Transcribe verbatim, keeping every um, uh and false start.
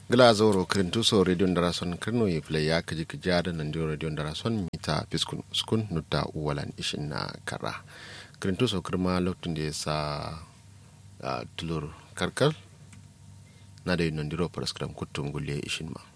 Glazoro Krintuso Radio Darason Krno ye play ya kaji kajada nandio Radio Darason mita piskun skun nuta uwalan ishin na kara. Krintuso krma loktun de sa uh, tulur karkar na da nandiro paraskram kutum gulle ishin ma.